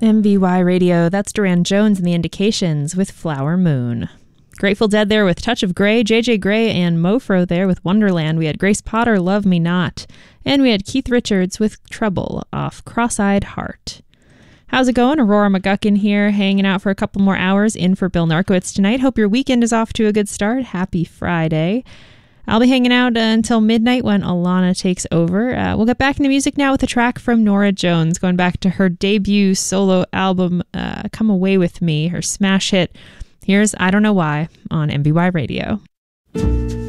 MBY Radio, that's Duran Jones and the Indications with Flower Moon. Grateful Dead there with Touch of Grey, JJ Grey and Mofro there with Wonderland. We had Grace Potter, Love Me Not. And we had Keith Richards with Trouble off Cross-Eyed Heart. How's it going? Aurora McGuckin here, hanging out for a couple more hours in for Bill Narkowitz tonight. Hope your weekend is off to a good start. Happy Friday. I'll be hanging out until midnight when Alana takes over. We'll get back into music now with a track from Norah Jones, going back to her debut solo album, Come Away With Me, her smash hit. Here's I Don't Know Why on MBY Radio.